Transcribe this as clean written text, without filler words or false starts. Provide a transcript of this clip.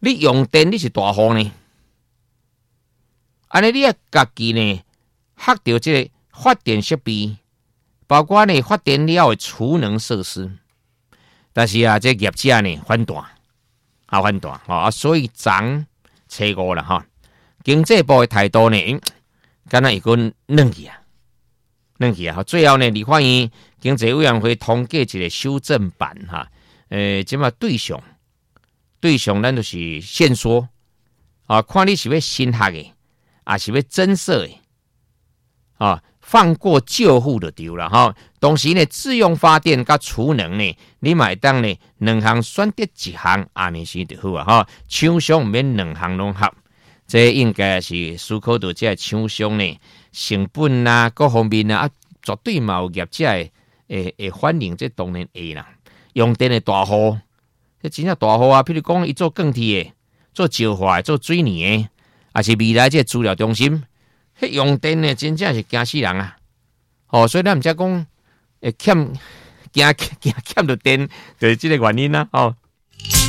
你用电你是大户呢，安尼你要家己呢，学到这个发电设备，包括呢发电了的储能设施。但是啊，这业者呢反弹，反弹所以涨初五啦哈。经济部的态度呢，敢若一个软去啊，最后呢，立法院经济委员会通过一个修正版哈，即嘛对象，咱就是限缩看你是要新学的，还是要增设的放过旧户就对了哈。同时呢，自用发电甲储能呢，你买当呢两项选择一项，安尼是就好啊哈。厂商唔免两项拢合。这应该是思考到这厂商呢成本啊各方面啊，绝对嘛有业者会反映，这当然会啦。用电的大户，这真正大户啊，譬如讲伊做钢铁的、做石化的、做水泥的，还是未来这资料中心，迄用电的真正是惊死人啊！所以咱毋则讲会欠着电，就是这个原因啦